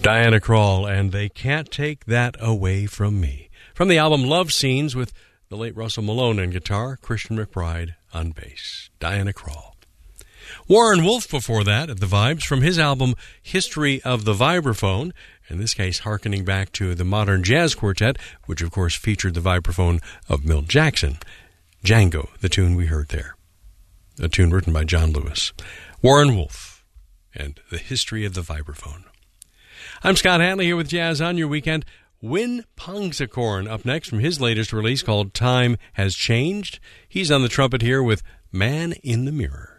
Diana Krall, and They Can't Take That Away From Me. From the album Love Scenes with the late Russell Malone on guitar, Christian McBride on bass. Diana Krall. Warren Wolf before that at the Vibes from his album History of the Vibraphone, in this case hearkening back to the Modern Jazz Quartet, which of course featured the vibraphone of Milt Jackson. Django, the tune we heard there. A tune written by John Lewis. Warren Wolf and the History of the Vibraphone. I'm Scott Hanley here with Jazz on Your Weekend. Win Pongsakorn up next from his latest release called Time Has Changed. He's on the trumpet here with Man in the Mirror.